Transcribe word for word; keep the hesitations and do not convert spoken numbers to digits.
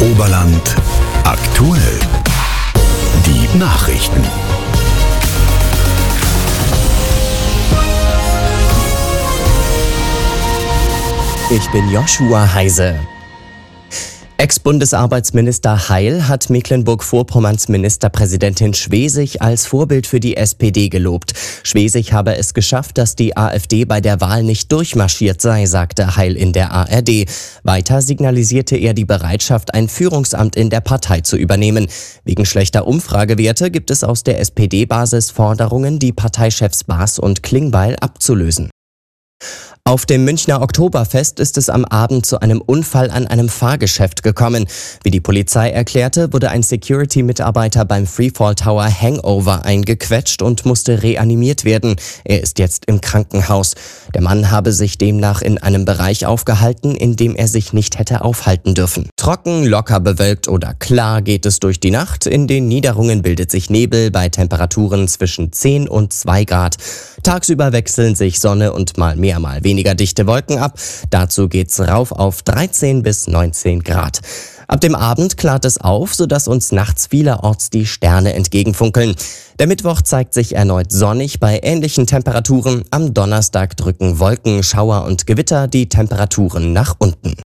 Oberland aktuell. Die Nachrichten. Ich bin Joshua Heise. Ex-Bundesarbeitsminister Heil hat Mecklenburg-Vorpommerns Ministerpräsidentin Schwesig als Vorbild für die S P D gelobt. Schwesig habe es geschafft, dass die AfD bei der Wahl nicht durchmarschiert sei, sagte Heil in der A R D. Weiter signalisierte er die Bereitschaft, ein Führungsamt in der Partei zu übernehmen. Wegen schlechter Umfragewerte gibt es aus der S P D-Basis Forderungen, die Parteichefs Baas und Klingbeil abzulösen. Auf dem Münchner Oktoberfest ist es am Abend zu einem Unfall an einem Fahrgeschäft gekommen. Wie die Polizei erklärte, wurde ein Security-Mitarbeiter beim Freefall Tower Hangover eingequetscht und musste reanimiert werden. Er ist jetzt im Krankenhaus. Der Mann habe sich demnach in einem Bereich aufgehalten, in dem er sich nicht hätte aufhalten dürfen. Trocken, locker bewölkt oder klar geht es durch die Nacht. In den Niederungen bildet sich Nebel bei Temperaturen zwischen zehn und zwei Grad. Tagsüber wechseln sich Sonne und mal mehr, mal weniger dichte Wolken ab. Dazu geht's rauf auf dreizehn bis neunzehn Grad. Ab dem Abend klart es auf, sodass uns nachts vielerorts die Sterne entgegenfunkeln. Der Mittwoch zeigt sich erneut sonnig bei ähnlichen Temperaturen. Am Donnerstag drücken Wolken, Schauer und Gewitter die Temperaturen nach unten.